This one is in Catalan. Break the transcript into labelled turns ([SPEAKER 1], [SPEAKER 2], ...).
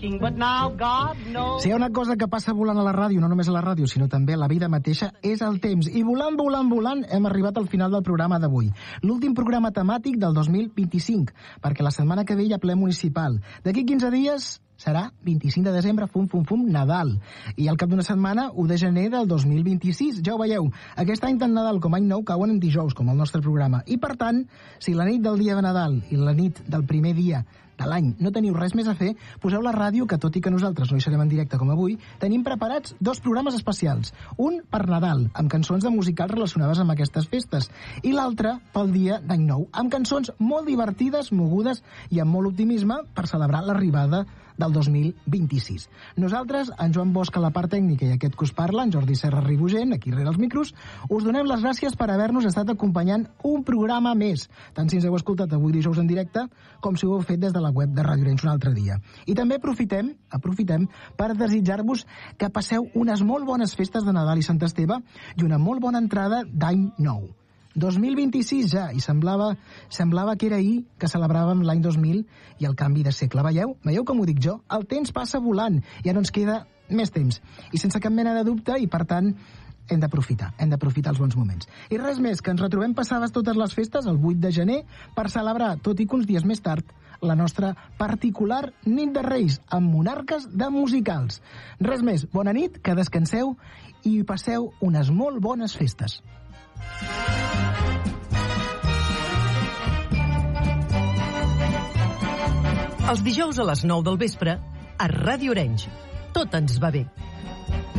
[SPEAKER 1] But now God knows.
[SPEAKER 2] Si hi ha una cosa que passa volant a la ràdio, no només a la ràdio, sinó també a la vida mateixa, és el temps. I volant, hem arribat al final del programa d'avui. L'últim programa temàtic del 2025, perquè la setmana que ve hi ha ple municipal. D'aquí 15 dies serà 25 de desembre, Nadal. I al cap d'una setmana, 1 de gener del 2026. Ja ho veieu, aquest any tant Nadal com any nou cauen en dijous, com el nostre programa. I per tant, si la nit del dia de Nadal i la nit del primer dia de l'any no teniu res més a fer, poseu la ràdio, que tot i que nosaltres no hi serem en directe com avui, tenim preparats 2 programes especials. Un per Nadal, amb cançons de musicals relacionades amb aquestes festes, i l'altre pel dia d'any nou, amb cançons molt divertides, mogudes i amb molt optimisme per celebrar l'arribada del 2026. Nosaltres, en Joan Bosch a la part tècnica i aquest que us parla, en Jordi Serra Ribugent, aquí rere els micros, us donem les gràcies per haver-nos estat acompanyant un programa més, tant si ens heu escoltat avui dijous en directe, com si ho heu fet des de la web de Ràdio Arenys un altre dia. I també aprofitem per desitjar-vos que passeu unes molt bones festes de Nadal i Sant Esteve i una molt bona entrada d'any nou. 2026 ja, i semblava que era ahir que celebràvem l'any 2000 i el canvi de segle. Veieu com ho dic jo? El temps passa volant, ja no ens queda més temps. I sense cap mena de dubte, i per tant hem d'aprofitar els bons moments. I res més, que ens retrobem passades totes les festes el 8 de gener per celebrar, tot i que uns dies més tard, la nostra particular nit de Reis amb monarques de musicals. Res més, bona nit, que descanseu i passeu unes molt bones festes.
[SPEAKER 3] Els dijous a les 9 del vespre, a Ràdio Arenys. Tot ens va bé.